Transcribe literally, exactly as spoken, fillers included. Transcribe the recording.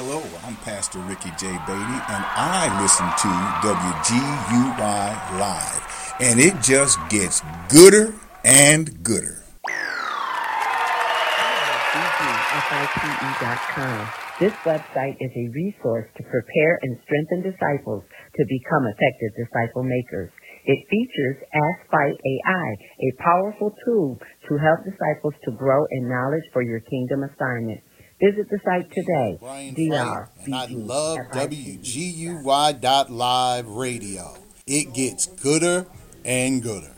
Hello, I'm Pastor Ricky J. Beatty, and I listen to W G U Y Live, and it just gets gooder and gooder. B G F I T E dot com. This website is a resource to prepare and strengthen disciples to become effective disciple makers. It features Ask Fight A I, a powerful tool to help disciples to grow in knowledge for your kingdom assignment. Visit the site today, D R B G, and I love W G U Y dot live radio. It gets gooder and gooder.